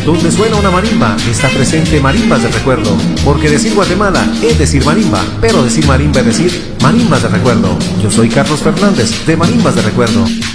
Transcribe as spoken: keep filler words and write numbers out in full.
Donde suena una marimba, está presente Marimbas de Recuerdo. Porque decir Guatemala es decir marimba, pero decir marimba es decir marimbas de recuerdo. Yo soy Carlos Fernández, de Marimbas de Recuerdo.